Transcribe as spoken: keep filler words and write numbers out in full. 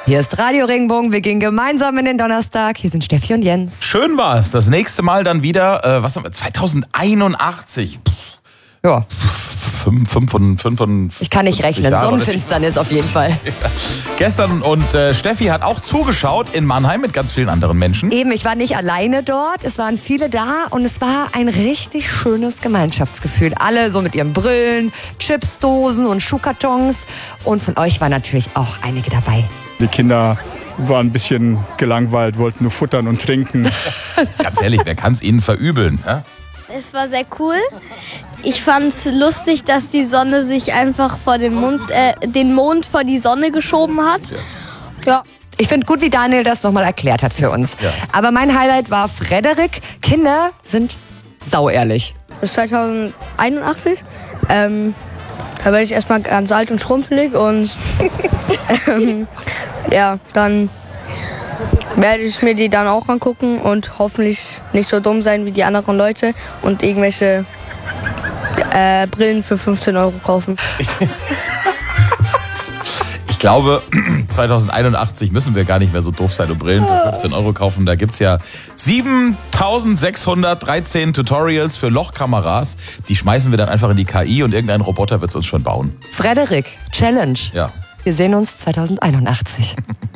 Hier ist Radio Regenbogen, wir gehen gemeinsam in den Donnerstag. Hier sind Steffi und Jens. Schön war es. Das nächste Mal dann wieder, äh, was haben wir, zwanzig einundachtzig. Ja. Fünf, fünf und, fünf und ich kann nicht rechnen, Jahre. Sonnenfinsternis auf jeden Fall. Ja. Gestern und äh, Steffi hat auch zugeschaut in Mannheim mit ganz vielen anderen Menschen. Eben, ich war nicht alleine dort, es waren viele da und es war ein richtig schönes Gemeinschaftsgefühl. Alle so mit ihren Brillen, Chipsdosen und Schuhkartons und von euch waren natürlich auch einige dabei. Die Kinder waren ein bisschen gelangweilt, wollten nur futtern und trinken. Ganz ehrlich, wer kann es ihnen verübeln? Ja? Es war sehr cool. Ich fand es lustig, dass die Sonne sich einfach vor den Mond, äh, den Mond vor die Sonne geschoben hat. Ja. ja. Ich finde gut, wie Daniel das nochmal erklärt hat für uns. Ja. Aber mein Highlight war Frederik. Kinder sind sauehrlich. Bis zwanzig einundachtzig. Ähm, da werde ich erstmal ganz alt und schrumpelig und ähm, ja, dann werde ich mir die dann auch angucken und hoffentlich nicht so dumm sein wie die anderen Leute und irgendwelche äh, Brillen für fünfzehn Euro kaufen. Ich glaube, zwanzig einundachtzig müssen wir gar nicht mehr so doof sein und Brillen für fünfzehn Euro kaufen. Da gibt es ja siebentausendsechshundertdreizehn Tutorials für Lochkameras. Die schmeißen wir dann einfach in die K I und irgendein Roboter wird es uns schon bauen. Frederik, Challenge. Ja. Wir sehen uns zwanzig einundachtzig.